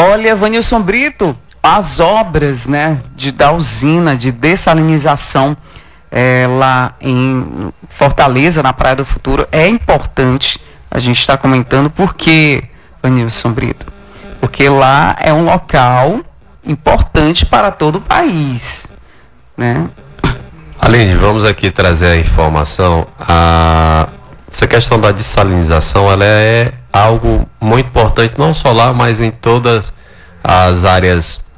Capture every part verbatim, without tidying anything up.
Olha, Vanilson Brito, as obras, né, de, da usina de dessalinização é, lá em Fortaleza, na Praia do Futuro, é importante a gente estar comentando. Por quê, Vanilson Brito? Porque lá é um local importante para todo o país, né? Aline, vamos aqui trazer a informação. A, essa questão da dessalinização, ela é algo muito importante, não só lá, mas em todas as áreas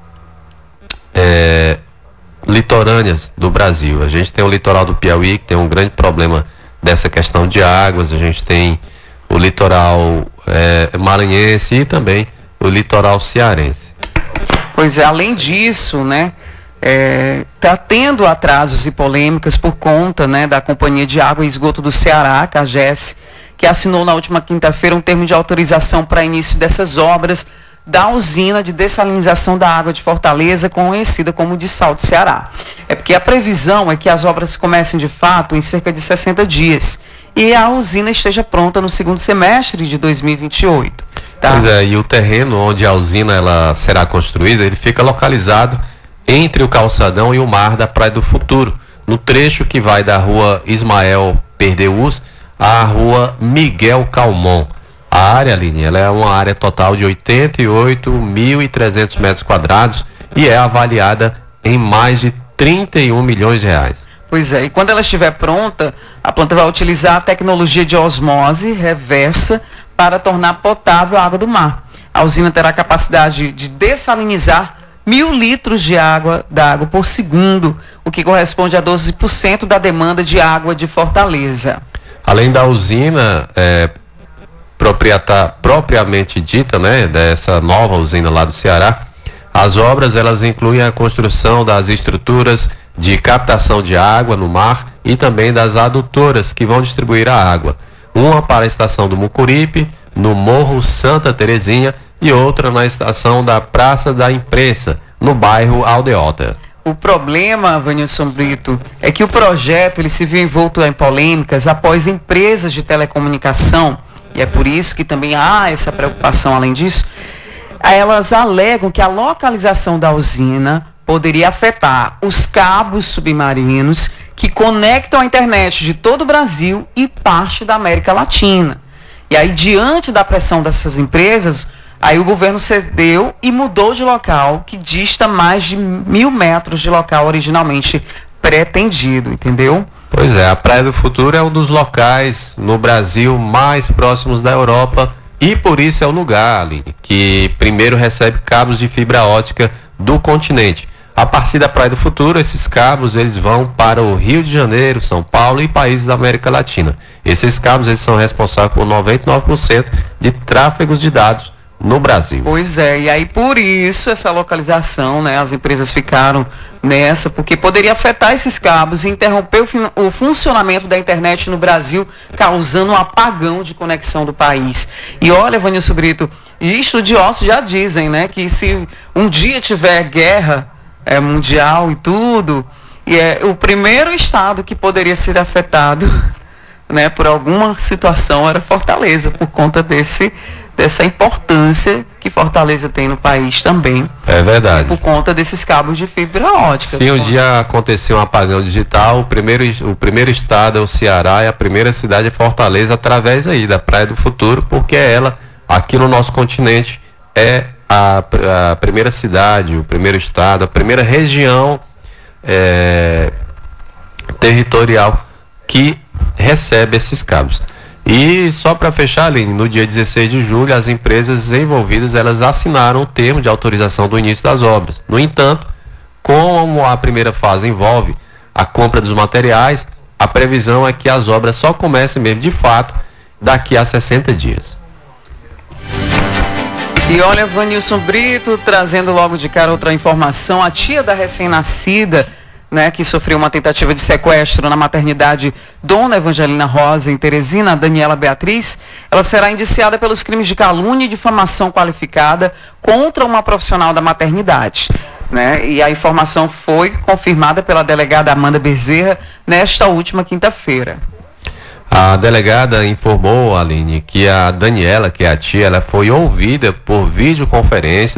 é, litorâneas do Brasil. A gente tem o litoral do Piauí, que tem um grande problema dessa questão de águas. A gente tem o litoral é, maranhense e também o litoral cearense. Pois é, além disso, né, está é, tendo atrasos e polêmicas por conta, né, da Companhia de Água e Esgoto do Ceará, CAGES, que assinou na última quinta-feira um termo de autorização para início dessas obras da usina de dessalinização da água de Fortaleza, conhecida como de Sal do Ceará. É porque a previsão é que as obras comecem de fato em cerca de sessenta dias e a usina esteja pronta no segundo semestre de dois mil e vinte e oito. Tá? Pois é, e o terreno onde a usina ela será construída, ele fica localizado entre o calçadão e o mar da Praia do Futuro, no trecho que vai da rua Ismael Perdeus à rua Miguel Calmon. A área, Aline, ela é uma área total de oitenta e oito mil e trezentos metros quadrados e é avaliada em mais de trinta e um milhões de reais. Pois é, e quando ela estiver pronta, a planta vai utilizar a tecnologia de osmose reversa para tornar potável a água do mar. A usina terá capacidade de dessalinizar mil litros de água da água por segundo, o que corresponde a doze por cento da demanda de água de Fortaleza. Além da usina é, propriamente dita, né, dessa nova usina lá do Ceará, as obras elas incluem a construção das estruturas de captação de água no mar e também das adutoras que vão distribuir a água. Uma para a estação do Mucuripe, no Morro Santa Terezinha, e outra na estação da Praça da Imprensa, no bairro Aldeota. O problema, Vanilson Brito, é que o projeto ele se viu envolto em polêmicas após empresas de telecomunicação, e é por isso que também há essa preocupação além disso. Elas alegam que a localização da usina poderia afetar os cabos submarinos que conectam a internet de todo o Brasil e parte da América Latina. E aí, diante da pressão dessas empresas, aí o governo cedeu e mudou de local, que dista mais de mil metros de local originalmente pretendido, entendeu? Pois é, a Praia do Futuro é um dos locais no Brasil mais próximos da Europa e por isso é o lugar, Aline, que primeiro recebe cabos de fibra ótica do continente. A partir da Praia do Futuro, esses cabos eles vão para o Rio de Janeiro, São Paulo e países da América Latina. Esses cabos eles são responsáveis por noventa e nove por cento de tráfegos de dados no Brasil. Pois é, e aí por isso essa localização, né, as empresas ficaram nessa, porque poderia afetar esses cabos e interromper o, o funcionamento da internet no Brasil, causando um apagão de conexão do país. E olha, Vanilson Brito, estudiosos já dizem, né, que se um dia tiver guerra é, mundial e tudo, e é o primeiro estado que poderia ser afetado, né, por alguma situação era Fortaleza, por conta desse dessa importância que Fortaleza tem no país também. É verdade. Por conta desses cabos de fibra ótica. Se um dia acontecer um apagão digital, o primeiro, o primeiro estado é o Ceará e a primeira cidade é Fortaleza, através aí da Praia do Futuro, porque ela, aqui no nosso continente, é a, a primeira cidade, o primeiro estado, a primeira região é, territorial que recebe esses cabos. E só para fechar, Aline, no dia dezesseis de julho, as empresas envolvidas elas assinaram o termo de autorização do início das obras. No entanto, como a primeira fase envolve a compra dos materiais, a previsão é que as obras só comecem mesmo de fato daqui a sessenta dias. E olha, Vanilson Brito, trazendo logo de cara outra informação, a tia da recém-nascida, né, que sofreu uma tentativa de sequestro na maternidade Dona Evangelina Rosa, em Teresina, a Daniela Beatriz, ela será indiciada pelos crimes de calúnia e difamação qualificada contra uma profissional da maternidade. Né? E a informação foi confirmada pela delegada Amanda Bezerra nesta última quinta-feira. A delegada informou, Aline, que a Daniela, que é a tia, ela foi ouvida por videoconferência